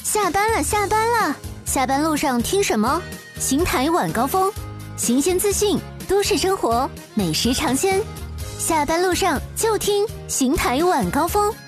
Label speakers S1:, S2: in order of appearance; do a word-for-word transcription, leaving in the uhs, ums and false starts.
S1: 下班了，下班了，下班路上听什么？邢台晚高峰，新鲜资讯，都市生活，美食尝鲜。下班路上就听邢台晚高峰。